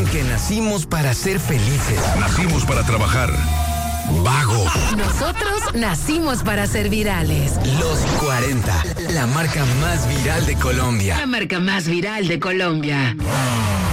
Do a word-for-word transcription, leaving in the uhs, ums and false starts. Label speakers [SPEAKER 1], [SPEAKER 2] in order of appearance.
[SPEAKER 1] Porque nacimos para ser felices.
[SPEAKER 2] Nacimos para trabajar. Vagos.
[SPEAKER 3] Nosotros nacimos para ser virales.
[SPEAKER 1] Los cuarenta, la marca más viral de Colombia.
[SPEAKER 3] La marca más viral de Colombia.